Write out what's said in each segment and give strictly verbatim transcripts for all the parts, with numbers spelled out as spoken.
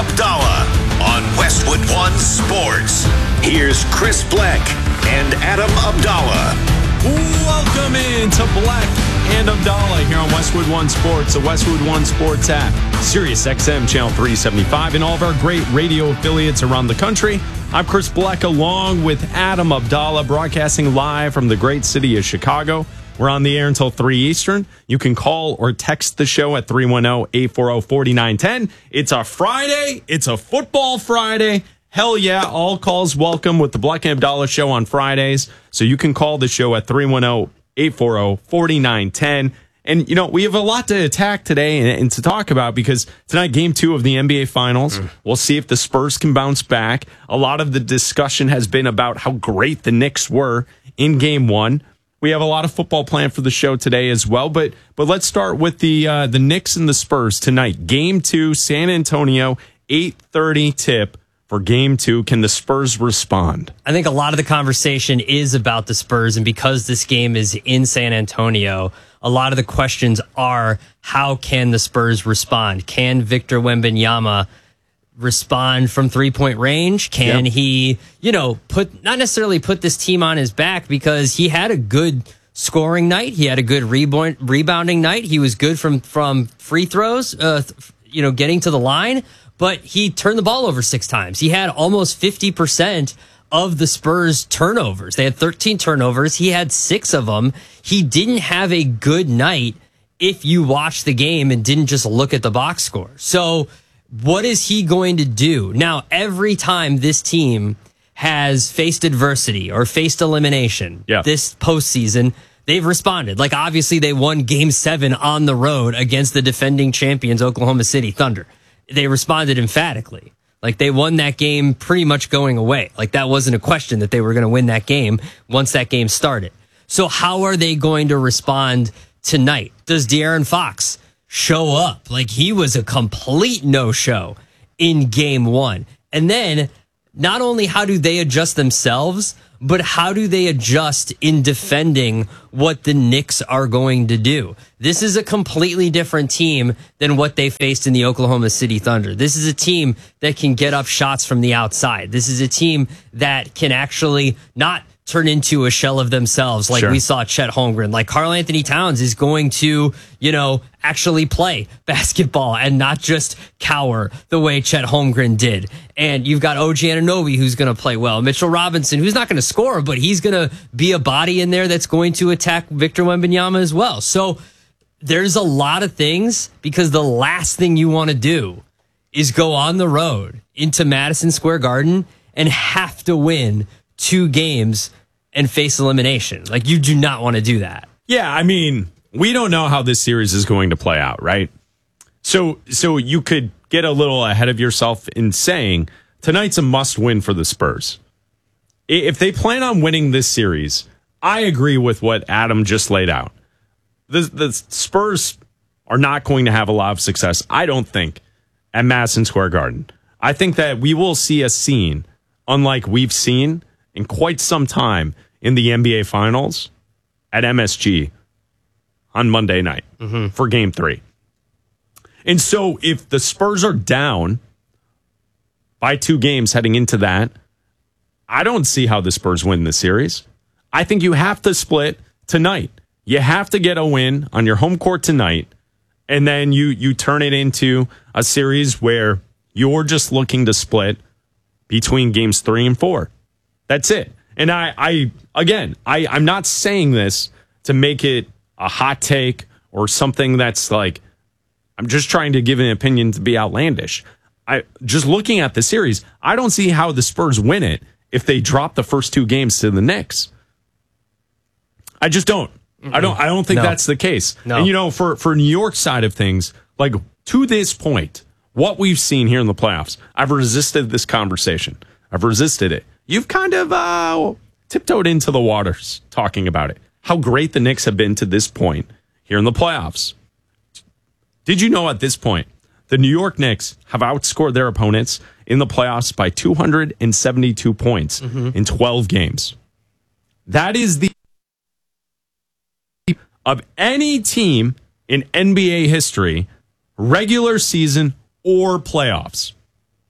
Abdallah on Westwood One Sports. Here's Chris Black and Adam Abdallah. Welcome in to Black and Abdallah here on Westwood One Sports, the Westwood One Sports app, Sirius X M Channel three seventy-five, and all of our great radio affiliates around the country. I'm Chris Black along with Adam Abdallah, broadcasting live from the great city of Chicago. We're on the air until three Eastern. You can call or text the show at three one zero, eight four zero, four nine one zero. It's a Friday. It's a football Friday. Hell yeah, all calls welcome with the Black and Abdallah show on Fridays. So you can call the show at three one zero, eight four zero, four nine one zero. And, you know, we have a lot to attack today and, and to talk about because tonight, game two of the N B A Finals. Mm. We'll see if the Spurs can bounce back. A lot of the discussion has been about how great the Knicks were in game one. We have a lot of football planned for the show today as well. But but let's start with the uh, the Knicks and the Spurs tonight. Game two, San Antonio, eight thirty tip. For game two, can the Spurs respond? I think a lot of the conversation is about the Spurs, and because this game is in San Antonio, a lot of the questions are, how can the Spurs respond? Can Victor Wembanyama respond from three-point range? Can yep. he, you know, put not necessarily put this team on his back, because he had a good scoring night. He had a good rebound, rebounding night. He was good from, from free throws, uh, you know, getting to the line. But he turned the ball over six times. He had almost fifty percent of the Spurs turnovers. They had thirteen turnovers. He had six of them. He didn't have a good night if you watch the game and didn't just look at the box score. So what is he going to do? Now, every time this team has faced adversity or faced elimination yeah. this postseason, they've responded. Like, obviously, they won game seven on the road against the defending champions, Oklahoma City Thunder. They responded emphatically. Like, they won that game pretty much going away. Like, that wasn't a question that they were going to win that game once that game started. So how are they going to respond tonight? Does De'Aaron Fox show up? Like, he was a complete no-show in game one. And then not only how do they adjust themselves, but how do they adjust in defending what the Knicks are going to do? This is a completely different team than what they faced in the Oklahoma City Thunder. This is a team that can get up shots from the outside. This is a team that can actually not turn into a shell of themselves like sure. we saw Chet Holmgren. Like, Karl Anthony Towns is going to, you know, actually play basketball and not just cower the way Chet Holmgren did. And you've got O G Anunoby, who's going to play well. Mitchell Robinson, who's not going to score, but he's going to be a body in there that's going to attack Victor Wembanyama as well. So there's a lot of things, because the last thing you want to do is go on the road into Madison Square Garden and have to win two games and face elimination. Like, you do not want to do that. Yeah, I mean, we don't know how this series is going to play out, right? So so you could get a little ahead of yourself in saying tonight's a must-win for the Spurs. If they plan on winning this series, I agree with what Adam just laid out. The, the Spurs are not going to have a lot of success, I don't think, at Madison Square Garden. I think that we will see a scene unlike we've seen in quite some time in the N B A Finals at M S G on Monday night mm-hmm. for game three. And so if the Spurs are down by two games heading into that, I don't see how the Spurs win the series. I think you have to split tonight. You have to get a win on your home court tonight, and then you you turn it into a series where you're just looking to split between games three and four. That's it. And I, I again, I, I'm not saying this to make it a hot take or something that's like, I'm just trying to give an opinion to be outlandish. I just looking at the series, I don't see how the Spurs win it if they drop the first two games to the Knicks. I just don't. Mm-mm. I don't I don't think no. that's the case. No. And you know, for, for New York's side of things, like to this point, what we've seen here in the playoffs, I've resisted this conversation. I've resisted it. You've kind of uh, tiptoed into the waters talking about it. How great the Knicks have been to this point here in the playoffs. Did you know at this point, the New York Knicks have outscored their opponents in the playoffs by two hundred seventy-two points mm-hmm. in twelve games? That is the of any team in N B A history, regular season or playoffs.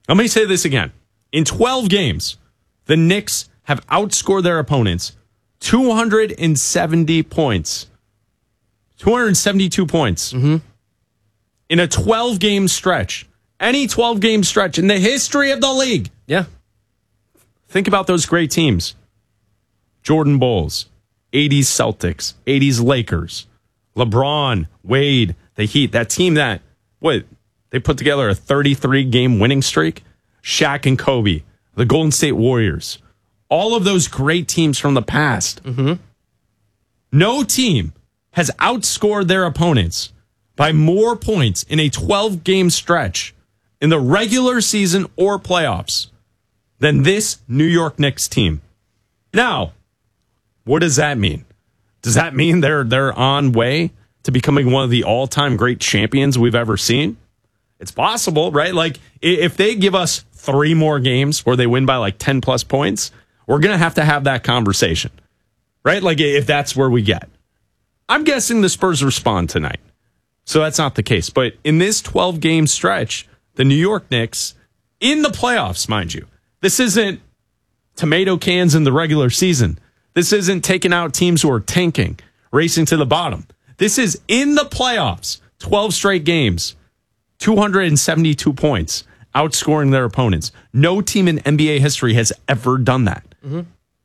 Let me say this again. In twelve games, the Knicks have outscored their opponents two hundred seventy points. two hundred seventy-two points. Mm-hmm. In a twelve-game stretch. Any twelve-game stretch in the history of the league. Yeah. Think about those great teams. Jordan Bulls, eighties Celtics, eighties Lakers, LeBron, Wade, the Heat. That team that, what, they put together a thirty-three game winning streak. Shaq and Kobe, the Golden State Warriors. All of those great teams from the past. Mm-hmm. No team has outscored their opponents by more points in a twelve game stretch in the regular season or playoffs than this New York Knicks team. Now, what does that mean? Does that mean they're they're on way to becoming one of the all-time great champions we've ever seen? It's possible, right? Like, if they give us three more games where they win by like ten plus points, we're going to have to have that conversation, right? Like, if that's where we get. I'm guessing the Spurs respond tonight. So that's not the case. But in this twelve game stretch, the New York Knicks, in the playoffs, mind you, this isn't tomato cans in the regular season. This isn't taking out teams who are tanking, racing to the bottom. This is in the playoffs, twelve straight games, two hundred seventy-two points, outscoring their opponents. No team in N B A history has ever done that. Mm-hmm.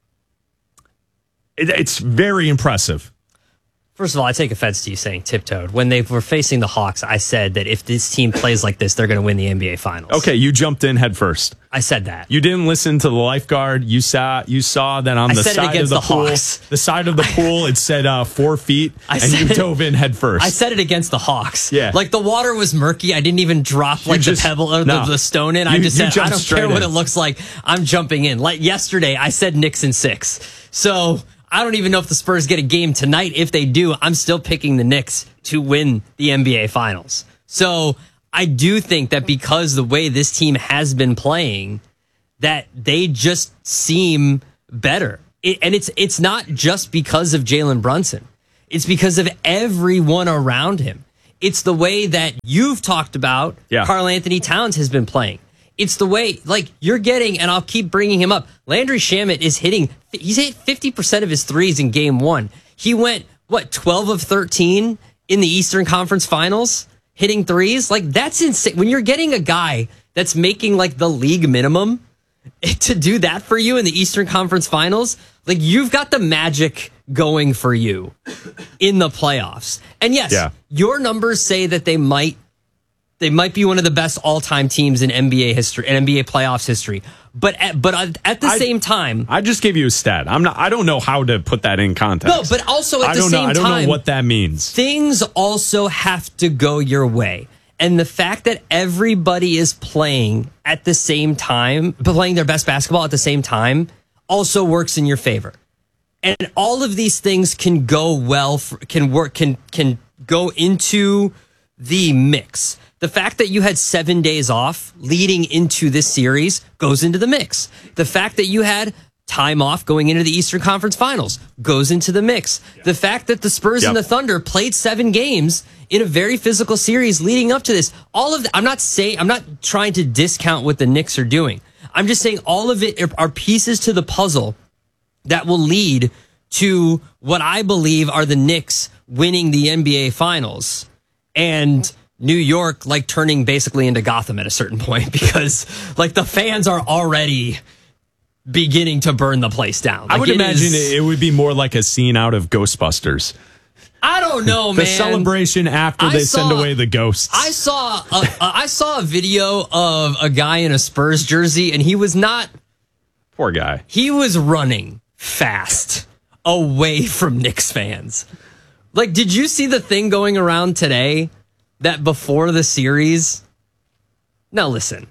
It, it's very impressive. First of all, I take offense to you saying tiptoed. When they were facing the Hawks, I said that if this team plays like this, they're going to win the N B A Finals. Okay, you jumped in head first. I said that. You didn't listen to the lifeguard. You saw you saw that on I the said it side of against the, the pool, Hawks. the side of the pool, it said uh, four feet, I and said you it- dove in head first. I said it against the Hawks. Yeah. Like the water was murky. I didn't even drop like just- the pebble or no. the, the stone in. I You- just you said, I jumped don't straight care what in. it looks like. I'm jumping in. Like yesterday, I said Knicks in six. So I don't even know if the Spurs get a game tonight. If they do, I'm still picking the Knicks to win the N B A Finals. So I do think that because the way this team has been playing, that they just seem better. It, and it's it's not just because of Jalen Brunson. It's because of everyone around him. It's the way that you've talked about Yeah. Karl Anthony Towns has been playing. It's the way, like, you're getting, and I'll keep bringing him up, Landry Shamet is hitting, he's hit fifty percent of his threes in game one. He went, what, twelve of thirteen in the Eastern Conference Finals, hitting threes? Like, that's insane. When you're getting a guy that's making, like, the league minimum to do that for you in the Eastern Conference Finals, like, you've got the magic going for you in the playoffs. And yes, Yeah. your numbers say that they might They might be one of the best all-time teams in N B A history, in N B A playoffs history. But at, but at the I- same time, I just gave you a stat. I'm not. I don't know how to put that in context. no. But also at I the don't same know. I don't time, know what that means. things also have to go your way. And the fact that everybody is playing at the same time, playing their best basketball at the same time, also works in your favor. And all of these things can go well, for, can work, can can go into the mix. The fact that you had seven days off leading into this series goes into the mix. The fact that you had time off going into the Eastern Conference Finals goes into the mix. The fact that the Spurs Yep. and the Thunder played seven games in a very physical series leading up to this. All of the, I'm not saying, I'm not trying to discount what the Knicks are doing. I'm just saying all of it are pieces to the puzzle that will lead to what I believe are the Knicks winning the N B A Finals and New York like turning basically into Gotham at a certain point because like the fans are already beginning to burn the place down. Like, I would it imagine is- it would be more like a scene out of Ghostbusters. I don't know, The man. celebration after I they send saw- away the ghosts. I saw a, I saw a video of a guy in a Spurs jersey and he was not Poor guy. he was running fast away from Knicks fans. Like, did you see the thing going around today that before the series? Now listen,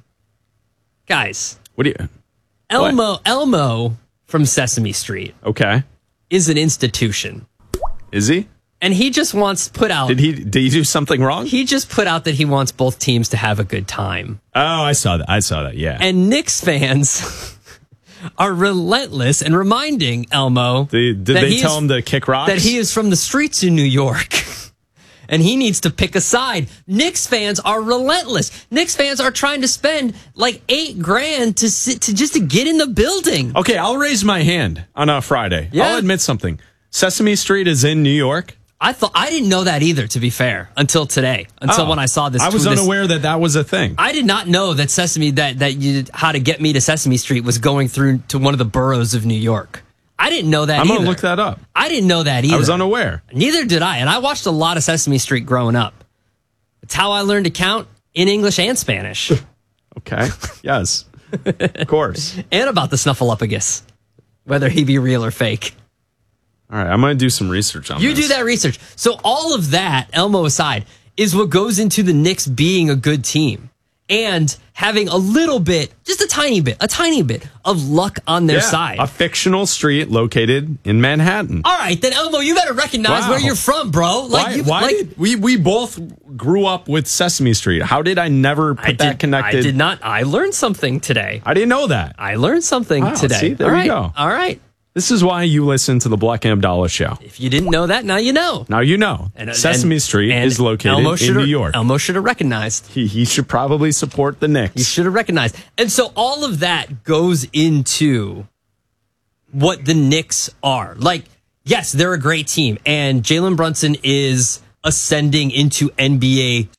guys, What do you? Elmo Elmo from Sesame Street Okay. is an institution, Is he? and he just wants put out. Did he? Did he do something wrong? He just put out that he wants both teams to have a good time. oh, I saw that. I saw that. Yeah. And Knicks fans are relentless in reminding Elmo Did, did that they he tell is- him to kick rocks? that he is from the streets in New York and he needs to pick a side. Knicks fans are relentless. Knicks fans are trying to spend like eight grand to sit, to just to get in the building. Okay, I'll raise my hand on a Friday. Yeah. I'll admit something. Sesame Street is in New York. I thought I didn't know that either, to be fair, until today. Until Oh, when I saw this. I was this- unaware that that was a thing. I did not know that Sesame that that you how to get me to Sesame Street was going through to one of the boroughs of New York. I didn't know that I'm either. going to look that up. I didn't know that either. I was unaware. Neither did I, and I watched a lot of Sesame Street growing up. It's how I learned to count in English and Spanish. Okay. Yes. Of course. And about the Snuffleupagus, whether he be real or fake. All right, I'm going to do some research on You this. do that research. So all of that, Elmo aside, is what goes into the Knicks being a good team and having a little bit, just a tiny bit, a tiny bit of luck on their Yeah, side. a fictional street located in Manhattan. All right, then Elmo, you better recognize Wow. where you're from, bro. Like, why you, why like, did we we both grew up with Sesame Street? How did I never put I that did, connected? I did not. I learned something today. I didn't know that. I learned something Wow, today. see, there All you right, go. All right. This is why you listen to the Black and Abdallah show. If you didn't know that, now you know. Now you know. And- Sesame and- Street and is located Elmo in shoulda- New York. Elmo should have recognized. He, he should probably support the Knicks. You should have recognized. And so all of that goes into what the Knicks are. Like, yes, they're a great team, and Jalen Brunson is ascending into N B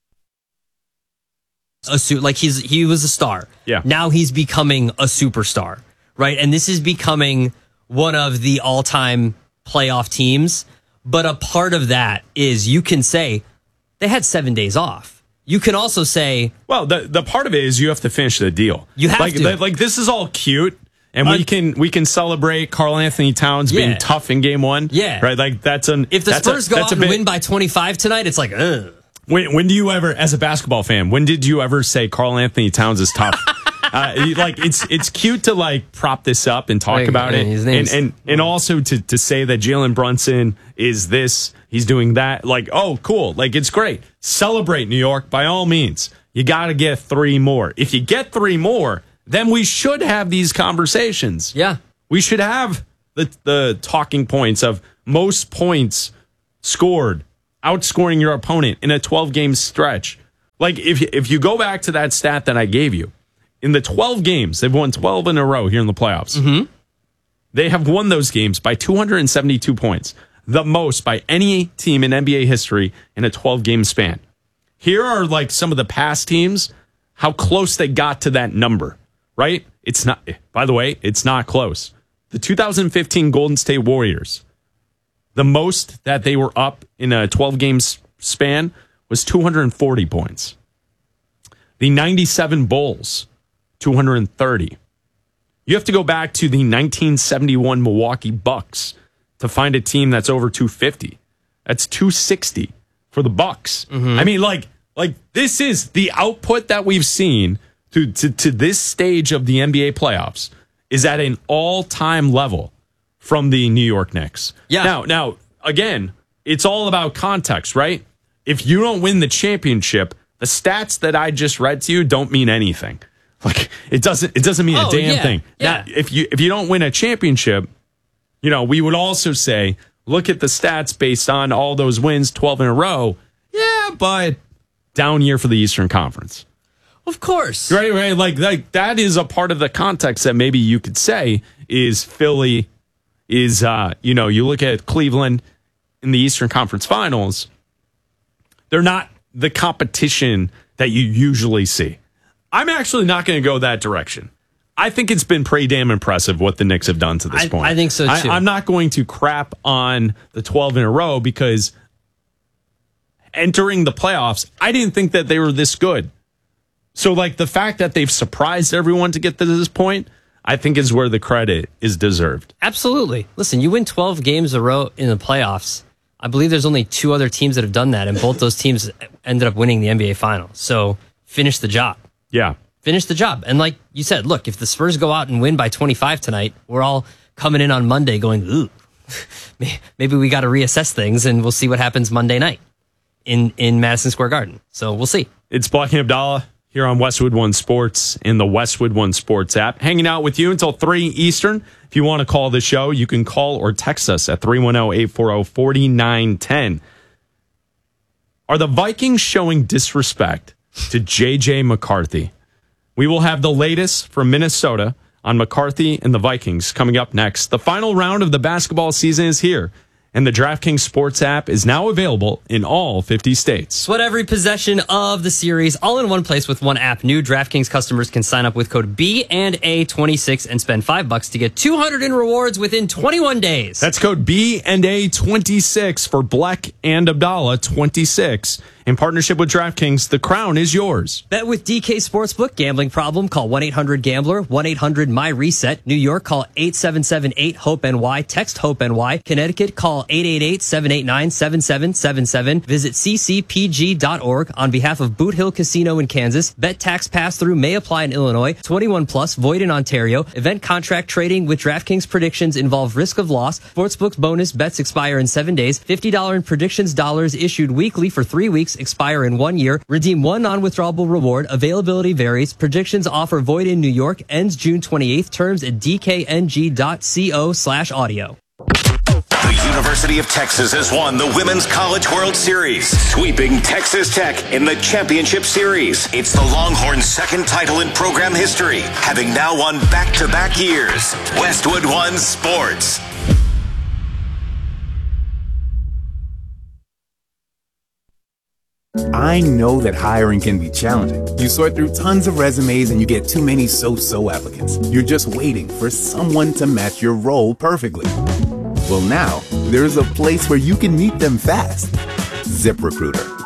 A. A suit like he's he was a star. Yeah. Now he's becoming a superstar, right? And this is becoming one of the all-time playoff teams. But a part of that is you can say they had seven days off. You can also say, Well, the the part of it is you have to finish the deal. You have like, to. Like, like, this is all cute, and Uh, we can we can celebrate Karl Anthony Towns Yeah. being tough in game one. Yeah. right. Like that's an if the that's a- Spurs go that's out a and bit- win by twenty-five tonight, it's like, ugh. When when do you ever, as a basketball fan, when did you ever say Karl Anthony Towns is tough? uh, you- like it's it's cute to like prop this up and talk Like, about it, his and name's- and and also to to say that Jalen Brunson is this, he's doing that. Like, oh, cool. Like it's great. Celebrate, New York, by all means. You got to get three more. If you get three more, then we should have these conversations. Yeah. We should have the the talking points of most points scored, outscoring your opponent in a twelve game stretch. Like if if you go back to that stat that I gave you, in the twelve games, they've won twelve in a row here in the playoffs. Mm-hmm. They have won those games by two hundred seventy-two points, the most by any team in N B A history in a twelve game span. Here are like some of the past teams, how close they got to that number, right? It's not, by the way, it's not close. The two thousand fifteen Golden State Warriors, the most that they were up in a twelve game span was two hundred forty points. The ninety-seven Bulls, two hundred thirty. You have to go back to the nineteen seventy-one Milwaukee Bucks to find a team that's over two fifty. That's two sixty for the Bucks. I mean, like, like this is the output that we've seen to, to, to this stage of the N B A playoffs is at an all-time level from the New York Knicks. Yeah. Now, now, again, it's all about context, right? If you don't win the championship, the stats that I just read to you don't mean anything. Like it doesn't it doesn't mean Oh, a damn yeah, thing. yeah. Now, if you if you don't win a championship, you know, we would also say, look at the stats based on all those wins, twelve in a row. Yeah, but down year for the Eastern Conference. Of course. Right, right. Like, like that is a part of the context that maybe you could say is Philly is, uh, you know, you look at Cleveland in the Eastern Conference Finals, they're not the competition that you usually see. I'm actually not going to go that direction. I think it's been pretty damn impressive what the Knicks have done to this I- point. I think so, too. I, I'm not going to crap on the twelve in a row because entering the playoffs, I didn't think that they were this good. So, like, the fact that they've surprised everyone to get to this point, I think is where the credit is deserved. Absolutely. Listen, you win twelve games a row in the playoffs. I believe there's only two other teams that have done that, and both those teams ended up winning the N B A Finals. So finish the job. Yeah. Finish the job. And like you said, look, if the Spurs go out and win by twenty-five tonight, we're all coming in on Monday going, ooh, maybe we got to reassess things, and we'll see what happens Monday night in, in Madison Square Garden. So we'll see. It's Black and Abdallah here on Westwood One Sports in the Westwood One Sports app. Hanging out with you until three Eastern. If you want to call the show, you can call or text us at three one zero, eight four zero, four nine one zero. Are the Vikings showing disrespect to J J McCarthy? We will have the latest from Minnesota on McCarthy and the Vikings coming up next. The final round of the basketball season is here, and the DraftKings Sports app is now available in all fifty states. Sweat every possession of the series all in one place with one app. New DraftKings customers can sign up with code B and A twenty-six and spend five bucks to get two hundred in rewards within twenty-one days. That's code B and A twenty-six for Bleck and Abdallah twenty-six. In partnership with DraftKings, the crown is yours. Bet with D K Sportsbook. Gambling problem? Call one eight hundred gambler, one eight hundred my reset. New York, call eight seven seven eight hope N Y. Text HOPE-NY. Connecticut, call eight eight eight, seven eight nine, seven seven seven seven. Visit c c p g dot org on behalf of Boot Hill Casino in Kansas. Bet tax pass-through may apply in Illinois. twenty-one plus, void in Ontario. Event contract trading with DraftKings predictions involve risk of loss. Sportsbook's bonus bets expire in seven days. fifty dollars in predictions dollars issued weekly for three weeks. Expire in one year. Redeem one non-withdrawable reward. Availability varies. Predictions offer void in New York. Ends June twenty-eighth. Terms at d k n g dot co slash audio. The University of Texas has won the Women's College World Series, sweeping Texas Tech in the Championship Series. It's the Longhorns' second title in program history, having now won back-to-back years. Westwood One Sports. I know that hiring can be challenging. You sort through tons of resumes and you get too many so-so applicants. You're just waiting for someone to match your role perfectly. Well, now, there's a place where you can meet them fast. ZipRecruiter.